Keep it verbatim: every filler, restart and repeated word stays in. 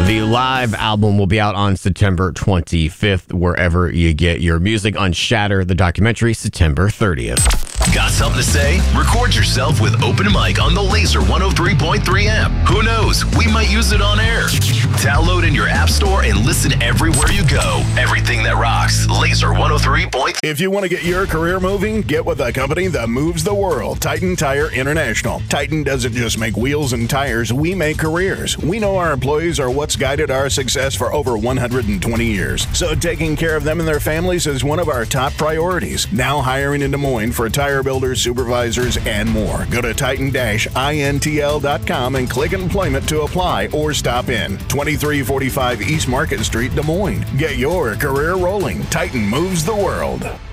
The live album will be out on September twenty-fifth, wherever you get your music. On Shatter, the documentary, September thirtieth. Got something to say? Record yourself with Open Mic on the Laser one oh three point three app. Who knows? We might use it on air. Download in your app store and listen everywhere you go. Everything that rocks. Laser one oh three point three. If you want to get your career moving, get with a company that moves the world. Titan Tire International. Titan doesn't just make wheels and tires. We make careers. We know our employees are what's guided our success for over one hundred twenty years. So taking care of them and their families is one of our top priorities. Now hiring in Des Moines for tire builders, supervisors, and more. Go to titan dash intl dot com and click employment to apply or stop in. twenty-three forty-five East Market Street, Des Moines. Get your career rolling. Titan moves the world.